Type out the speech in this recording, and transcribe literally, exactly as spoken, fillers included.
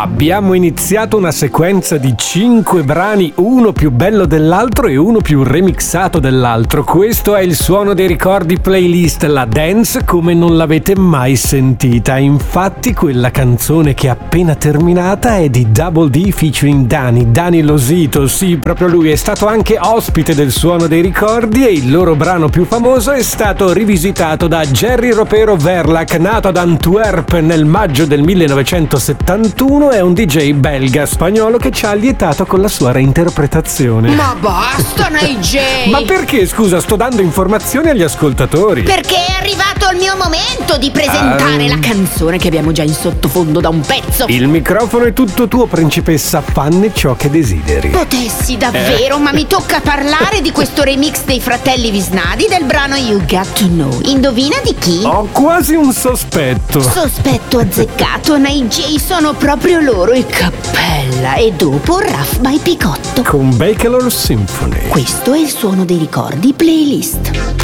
Abbiamo iniziato una sequenza di cinque brani, uno più bello dell'altro e uno più remixato dell'altro. Questo è il Suono dei Ricordi playlist, la dance come non l'avete mai sentita. Infatti quella canzone che è appena terminata è di Double D featuring Dani, Dani Losito, sì, proprio lui è stato anche ospite del Suono dei Ricordi e il loro brano più famoso è stato rivisitato da Jerry Ropero Verlac, nato ad Antwerp nel maggio del millenovecentosettantuno. È un D J belga spagnolo che ci ha allietato con la sua reinterpretazione. Ma basta, N J! Ma perché, scusa, sto dando informazioni agli ascoltatori? Perché è arrivato il mio momento di presentare um... la canzone che abbiamo già in sottofondo da un pezzo. Il microfono è tutto tuo, principessa, fanne ciò che desideri. Potessi davvero, eh. ma mi tocca parlare di questo remix dei fratelli Visnadi del brano You Got to Know. Indovina di chi? Ho quasi un sospetto. Sospetto azzeccato, N J, sono proprio loro e Cappella e dopo Rough by Picotto con Bakelor Symphony. Questo è il Suono dei Ricordi playlist.